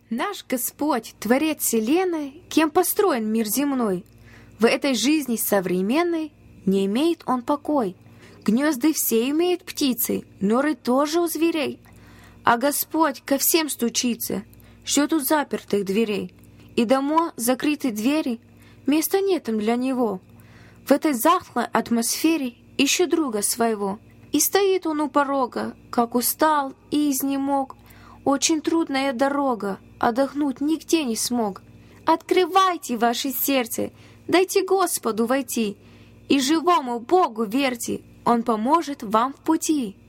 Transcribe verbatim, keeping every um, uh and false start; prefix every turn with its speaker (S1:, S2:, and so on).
S1: Наш Господь, Творец Вселенной, кем построен мир земной, в этой жизни современной не имеет он покой. Гнезды все имеют птицы, норы тоже у зверей. А Господь ко всем стучится, ждет у запертых дверей. И дома закрыты двери, места нет им для него. В этой захлой атмосфере ищу друга своего. И стоит он у порога, как устал и изнемог. Очень трудная дорога, отдохнуть нигде не смог. Открывайте ваше сердце, дайте Господу войти, и живому Богу верьте, Он поможет вам в пути.